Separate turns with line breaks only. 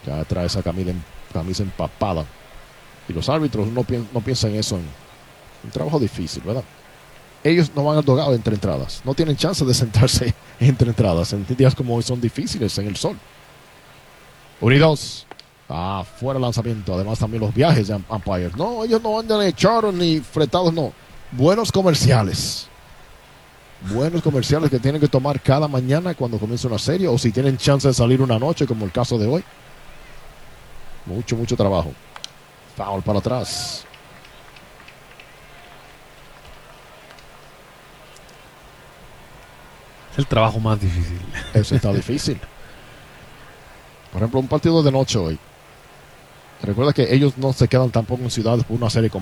Ya trae esa camisa empapada. Y los árbitros no piensan eso en un trabajo difícil, ¿verdad? Ellos no van al dogado entre entradas. No tienen chance de sentarse entre entradas. En días como hoy son difíciles en el sol. 1 y 2. Fuera lanzamiento. Además también los viajes de umpires. No, ellos no andan echados ni fretados, no. Buenos comerciales. Buenos comerciales que tienen que tomar cada mañana cuando comienza una serie. O si tienen chance de salir una noche como el caso de hoy. Mucho trabajo. Foul para atrás.
Es el trabajo más difícil.
Eso está difícil. Por ejemplo, un partido de noche hoy. Recuerda que ellos no se quedan tampoco en ciudades por una serie